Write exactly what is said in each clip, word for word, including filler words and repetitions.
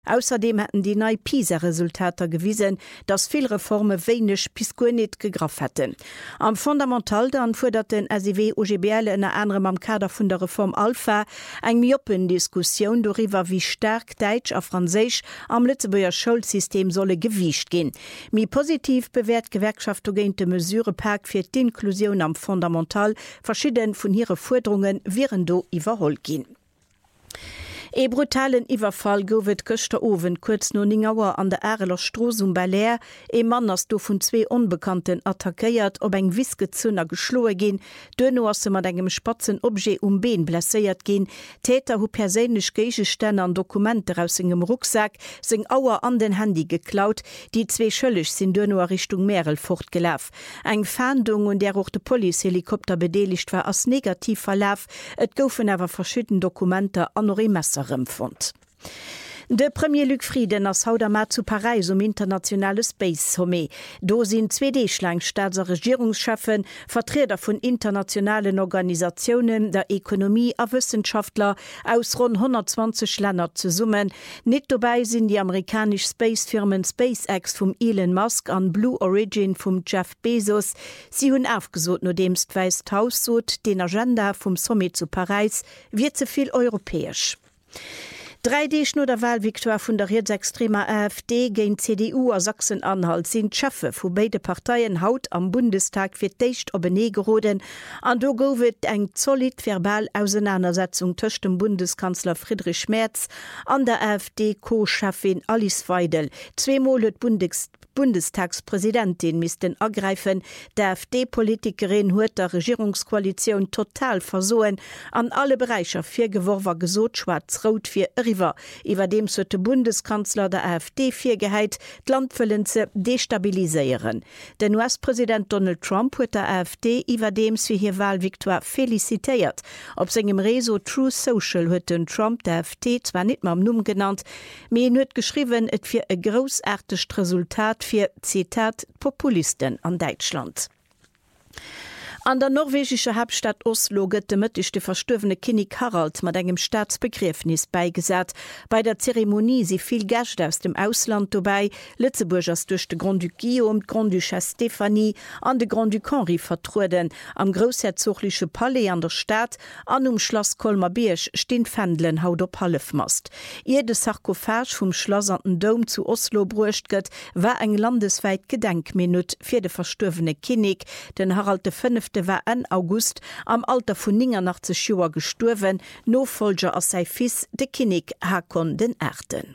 Außerdem hätten die neue PISA-Resultate gewiesen, dass viele Reformen wenig bis gar nicht gegraf hätten. Am Fundamental dann fordert den S I W O G B L in anderem am Kader von der Reform Alpha eine Myopen-Diskussion darüber, wie stark Deutsch und Französisch am Lützeburger Schulsystem solle gewicht gehen. Mi positiv bewährt Gewerkschaft gegen die Mesurepark für die Inklusion am Fundamental verschieden von ihren Forderungen wären do überholt gehen. E brutalen Iwerfall gowet Köchter Owen kurz no Ningauer an der Äreler Stroos um Belair, e Mann ass do vun zwee Unbekannten attackéiert op eng Wiskezunner geschloe gin, dënno ass mat engem spatzen Obje um Been blesséiert gin, Täter hu perélech Geigestänne an Dokumente aus engem Rucksack seng Auer an den Handy geklaut, die zwee schëllech sinn dënnoer Richtung Merel fortgelaf. Eng Fahndung und der auch de Polihelikopter bedeligt war ass negativ verlaf, et goufen awer verschieden Dokumente an Ori Messer Fund. De Premier Luc Frieden ass Haudamat zu Paris um internationale Space Summit. Do sind zwei D-Schlang Staats- und Regierungschefen, Vertreter von internationalen Organisationen, der Ökonomie a Wissenschaftler aus rund hundertzwanzig Ländern zu summen. Nicht dabei sind die amerikanischen Spacefirmen SpaceX vom Elon Musk an Blue Origin vom Jeff Bezos. Sie haben aufgesucht, nur demst Weißt Haus sot, den Agenda vom Summit zu Paris wird zu viel europäisch. drei D-Schnurderwahlviktoire vun der rechtsextremer AfD gegen C D U a Sachsen-Anhalt sind Chefe vu beide Parteien haut am Bundestag fir d'icht op benee geroden, an do gowet eng solid verbal Auseinandersetzung tëcht dem Bundeskanzler Friedrich Merz an der AfD-Co-Chefin Alice Weidel. Zweimal huet Bundes Bundestagspräsidentin missten ergreifen, der AfD-Politikerin huet der Regierungskoalition total versoen, an alle Bereiche fir Geworwer gesot schwarz-rot fir River. Iwer dem sollte Bundeskanzler der AfD firgeheit, Landfüllen ze destabiliseieren. Den U S-Präsident Donald Trump huet der AfD iwwer dems fir hier Wahlviktoire felicitéiert. Op segem Reso True Social huet den Trump der AfD zwar nicht mal am Numm genannt, mir huet geschrieben, et fir e großartigt Resultat für Zitat Populisten an Deutschland. An der norwegische Hauptstadt Oslo gëtt de mëttigchte verstöwene Kinnig Harald mat engem Staatsbegräfnis beigesat. Bei der Zeremonie si viel Gäste aus dem Ausland dabei, Lützeburgers durch de Grand Duc Guillaume, Grand Duchesse Stephanie an de Grand Duc Henri vertruden. Am großherzogliche Palais an der Stadt, an um Schloss Kolmar-Birch stehen Fändlen haut op Halefmast. Jede Sarkophage vom Schloss an den Dom zu Oslo bruecht gëtt, war eng landesweit Gedenkminut fir de verstöwene Kinnig, den Harald de Fünfte war en August am Alter vun neunundachtzig Joer gestorwen, Nofolger as sei Fils de Kinnig Hakon den Erten.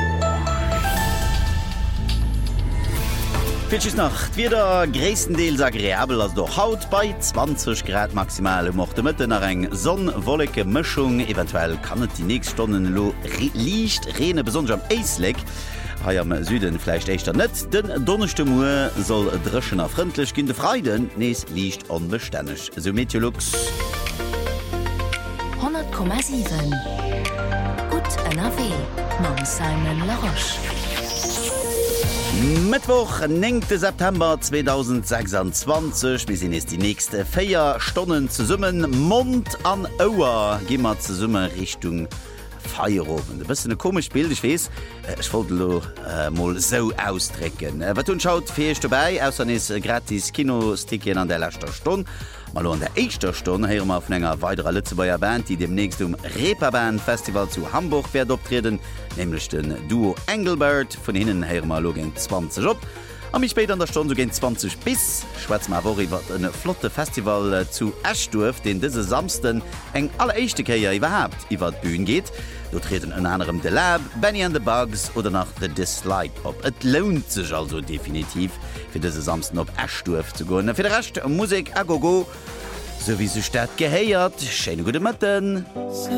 Fitches Nacht wieder gräesstendeels agréabel as doch haut bei zwanzig Grad maximal mochte Mëtte nach eng sonnwolleke Mëchung, eventuell kann et die nächst Stunden lo liicht Rene besonders am Eisleck. Hai am Süden vielleicht echtter net, den donnerchte Mue soll dreschen a freundlich gin de Freiden nees liicht onbestännech. So Meteorlux hundert Komma sieben Gut N R W Mam Simon Laroche. Mittwoch, neunten September zweitausendsechsundzwanzig. Wir sind jetzt die nächste vier Stunden zu summen. Mond an Ohr gehen wir zu summen Richtung Feierabend. Ein bisschen ein komisches Bild, ich weiß. Ich wollte äh, mal so ausdrücken. Äh, was tun schaut, viel ist dabei. Außerdem ist gratis Kinosticken an der letzten Stunde. Mal an der ersten Stunde hören wir auf einer weiteren Lützeburger Band, die demnächst um Reeperbahn Festival zu Hamburg wird auftreten, nämlich den Duo Engelbert. Von ihnen hören wir gegen zwanzig ab. Und mich später an der Stunde so gegen zwanzig bis schwarz mal vor über ein flotte Festival äh, zu Eschdorf, den diese Samstag eng allererste Kehr überhaupt über die Bühne geht. Da treten unter anderem The Lab, Benny and the Bugs oder nach The Dislike Pop. Es lohnt sich also definitiv für diese Samstag auf Eschdorf zu gehen. Für den Rest Musik, a go go, so wie sie Stadt geheiert. Schöne gute Morgen.